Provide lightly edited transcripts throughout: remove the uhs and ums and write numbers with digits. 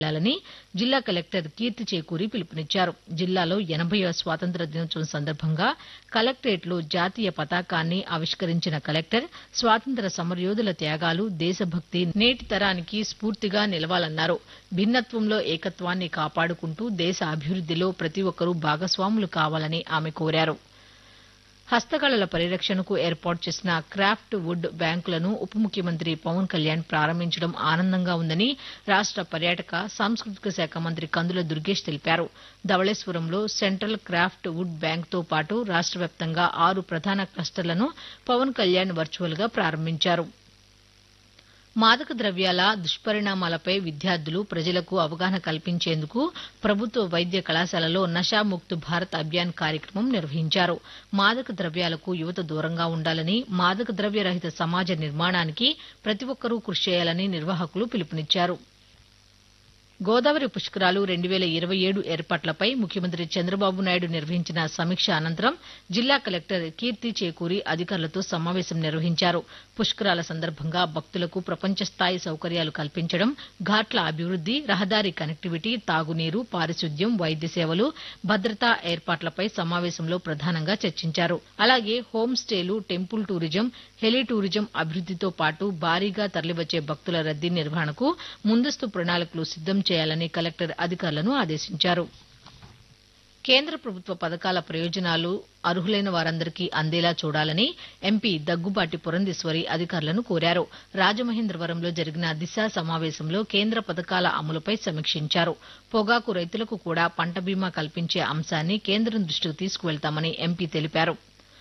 ాలని జిల్లా కలెక్టర్ కీర్తి చేకూరి పిలుపునిచ్చారు. జిల్లాలో 80వ స్వాతంత్ర్య దినోత్సవం సందర్భంగా కలెక్టరేట్లో జాతీయ పతాకాన్ని ఆవిష్కరించిన కలెక్టర్ స్వాతంత్ర్య సమరయోధుల త్యాగాలు, దేశభక్తి నేటి తరానికి స్ఫూర్తిగా నిలవాలన్నారు. భిన్నత్వంలో ఏకత్వాన్ని కాపాడుకుంటూ దేశ అభివృద్దిలో ప్రతి ఒక్కరూ భాగస్వాములు కావాలని ఆమె కోరారు. హస్తకళల పరిరక్షణకు ఏర్పాటు చేసిన క్రాఫ్ట్ వుడ్ బ్యాంకులను ఉప ముఖ్యమంత్రి పవన్ కళ్యాణ్ ప్రారంభించడం ఆనందంగా ఉందని రాష్ట పర్యాటక, సాంస్కృతిక శాఖ మంత్రి కందుల దుర్గేష్ తెలిపారు. ధవళేశ్వరంలో సెంట్రల్ క్రాఫ్ట్ వుడ్ బ్యాంకుతో పాటు రాష్ట వ్యాప్తంగా 6 ప్రధాన క్లస్టర్లను పవన్ కళ్యాణ్ వర్చువల్గా ప్రారంభించారు. మాదక ద్రవ్యాల దుష్పరిణామాలపై విద్యార్థులు, ప్రజలకు అవగాహన కల్పించేందుకు ప్రభుత్వ వైద్య కళాశాలలో నషాముక్త్ భారత్ అభియాన్ కార్యక్రమం నిర్వహించారు. మాదక ద్రవ్యాలకు యువత దూరంగా ఉండాలని, మాదక ద్రవ్య రహిత సమాజ నిర్మాణానికి ప్రతి ఒక్కరూ కృషి చేయాలని నిర్వాహకులు పిలుపునిచ్చారు. గోదావరి పుష్కరాలు 2027 ఏర్పాట్లపై ముఖ్యమంత్రి చంద్రబాబు నాయుడు నిర్వహించిన సమీక్ష అనంతరం జిల్లా కలెక్టర్ కీర్తి చేకూరి అధికారులతో సమావేశం నిర్వహించారు. పుష్కరాల సందర్భంగా భక్తులకు ప్రపంచ స్థాయి సౌకర్యాలు కల్పించడం, ఘాట్ల అభివృద్ది, రహదారి కనెక్టివిటీ, తాగునీరు, పారిశుద్ధ్యం, వైద్య సేవలు, భద్రతా ఏర్పాట్లపై సమావేశంలో ప్రధానంగా చర్చించారు. అలాగే home స్టేలు, temple tourism, Helio tourism అభివృద్దితో పాటు భారీగా తరలివచ్చే భక్తుల రద్దీ నిర్వహణకు ముందస్తు ప్రణాళికలు సిద్దం చేయాలని కలెక్టర్ అధికారులను ఆదేశించారు. కేంద్ర ప్రభుత్వ పథకాల ప్రయోజనాలు అర్హులైన వారందరికీ అందేలా చూడాలని ఎంపీ దగ్గుబాటి పురంధేశ్వరి అధికారులను కోరారు. రాజమహేంద్రవరంలో జరిగిన దిశ సమావేశంలో కేంద్ర పథకాల అమలుపై సమీక్షించారు. పొగాకు రైతులకు కూడా పంట బీమా కల్పించే అంశాన్ని కేంద్రం దృష్టికి తీసుకువెళ్తామని ఎంపీ తెలిపారు.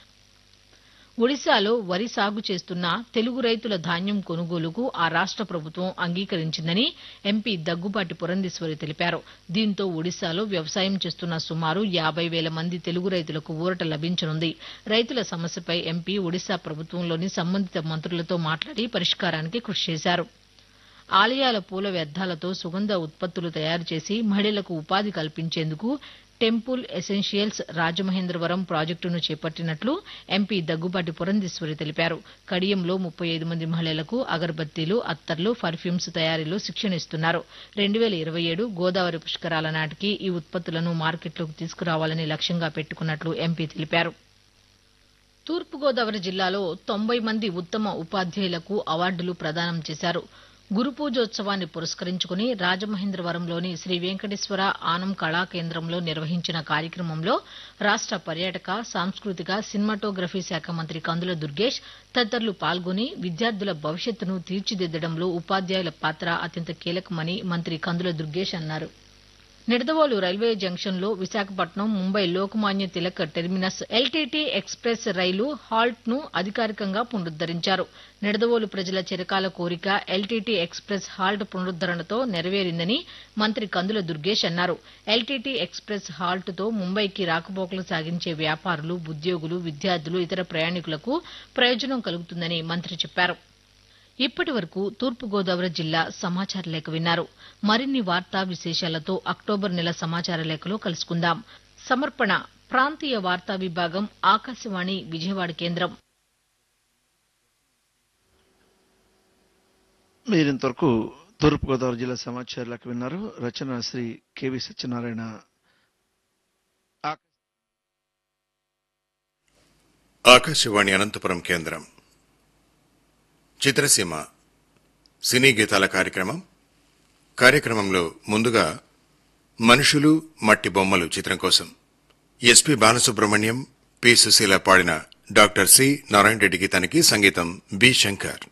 ఒడిశాలో వరి సాగు చేస్తున్న తెలుగు రైతుల ధాన్యం కొనుగోలుకు ఆ రాష్ట ప్రభుత్వం అంగీకరించిందని ఎంపీ దగ్గుబాటి పురంధేశ్వరి తెలిపారు. దీంతో ఒడిశాలో వ్యవసాయం చేస్తున్న సుమారు 50,000 మంది తెలుగు రైతులకు ఊరట లభించనుంది. రైతుల సమస్యపై ఎంపీ ఒడిశా ప్రభుత్వంలోని సంబంధిత మంత్రులతో మాట్లాడి పరిష్కారానికి కృషి చేశారు. ఆలయాల పూల వ్యర్థాలతో సుగంధ ఉత్పత్తులు తయారు చేసి మహిళలకు ఉపాధి కల్పించేందుకు టెంపుల్ ఎసెన్షియల్స్ రాజమహేంద్రవరం ప్రాజెక్టును చేపట్టినట్లు ఎంపీ దగ్గుబాటి పురంధేశ్వరి తెలిపారు. కడియంలో 35 మంది మహిళలకు అగరబత్తీలు, అత్తర్లు, పర్ఫ్యూమ్స్ తయారీలో శిక్షణ ఇస్తున్నారు. 2027 గోదావరి పుష్కరాల నాటికి ఈ ఉత్పత్తులను మార్కెట్లోకి తీసుకురావాలని లక్ష్యంగా పెట్టుకున్నట్లు ఎంపీ తెలిపారు. తూర్పుగోదావరి జిల్లాలో 90 మంది ఉత్తమ ఉపాధ్యాయులకు అవార్డులు ప్రదానం చేశారు. గురు పూజోత్సవాన్ని పురస్కరించుకుని రాజమహేంద్రవరంలోని శ్రీ వెంకటేశ్వర ఆనం కళా కేంద్రంలో నిర్వహించిన కార్యక్రమంలో రాష్ట పర్యాటక, సాంస్కృతిక, సినిమాటోగ్రఫీ శాఖ మంత్రి కందుల దుర్గేష్ తదితరులు పాల్గొని విద్యార్థుల భవిష్యత్తును తీర్చిదిద్దడంలో ఉపాధ్యాయుల పాత్ర అత్యంత కీలకమని మంత్రి కందుల దుర్గేష్ అన్నారు. నిడదవోలు రైల్వే జంక్షన్లో Visakhapatnam, Mumbai Lokmanya Tilak terminus LTT express రైలు హాల్ట్ ను అధికారికంగా పునరుద్దరించారు. నిడదవోలు ప్రజల చిరకాల కోరిక ఎల్టీటీ ఎక్స్ప్రెస్ హాల్ట్ పునరుద్దరణతో నెరవేరిందని మంత్రి కందుల దుర్గేష్ అన్నారు. ఎల్టీటీ ఎక్స్ప్రెస్ హాల్ట్ తో ముంబైకి రాకపోకలు సాగించే వ్యాపారులు, ఉద్యోగులు, విద్యార్థులు, ఇతర ప్రయాణికులకు ప్రయోజనం కలుగుతుందని మంత్రి చెప్పారు. ఇప్పటి వరకు తూర్పుగోదావరి జిల్లా సమాచార లేఖ విన్నారు. మరిన్ని వార్తా విశేషాలతో అక్టోబర్ నెల సమాచార లేఖలో కలుసుకుందాం. సమర్పణ ప్రాంతీయ వార్తా విభాగం, ఆకాశవాణి విజయవాడ కేంద్రం. మీరింతవరకు తూర్పుగోదావరి జిల్లా సమాచార లేఖ విన్నారు. రచన శ్రీ కెవి సత్యనారాయణ. ఆకాశవాణి అనంతపురం కేంద్రం. చిత్రసీమ సినీ గీతాల కార్యక్రమంలో ముందుగా మనుషులు మట్టి బొమ్మలు చిత్రం కోసం ఎస్పి బాలసుబ్రహ్మణ్యం, పి సుశీల పాడిన డాక్టర్ సి నారాయణ రెడ్డి గీతానికి సంగీతం బి శంకర్.